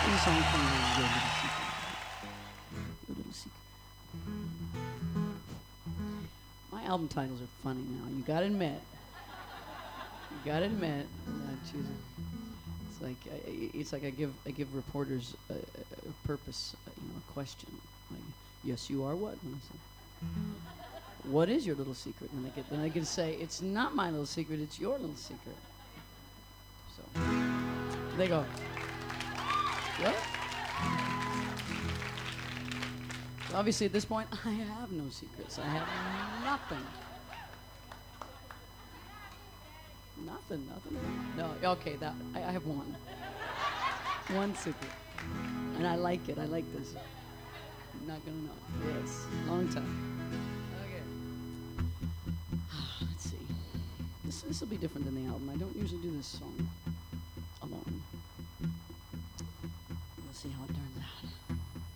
a song from Your Little Secret. Your Little Secret. My album titles are funny now. You gotta admit. You gotta admit. It's like I give reporters a purpose, a question. Like, yes, you are what? And I say, what is your little secret? And then I get to say, it's not my little secret. It's your little secret. So they go, what? Obviously, at this point, I have no secrets. I have nothing. Nothing. No, okay, I have one. One secret. And I like it. I like this. I'm not gonna know. Yes. Long time. Okay. Let's see. This will be different than the album. I don't usually do this song alone. We'll see how it turns out.